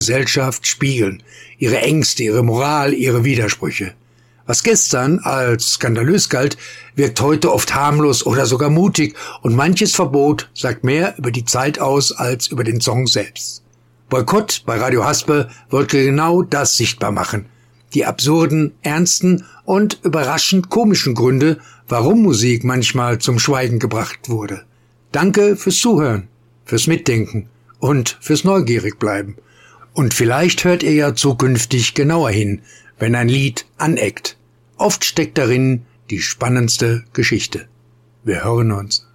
Gesellschaft spiegeln, ihre Ängste, ihre Moral, ihre Widersprüche. Was gestern als skandalös galt, wirkt heute oft harmlos oder sogar mutig und manches Verbot sagt mehr über die Zeit aus als über den Song selbst. Boykott bei Radio Haspe wollte genau das sichtbar machen. Die absurden, ernsten und überraschend komischen Gründe, warum Musik manchmal zum Schweigen gebracht wurde. Danke fürs Zuhören, fürs Mitdenken und fürs Neugierig-Bleiben. Und vielleicht hört ihr ja zukünftig genauer hin, wenn ein Lied aneckt. Oft steckt darin die spannendste Geschichte. Wir hören uns.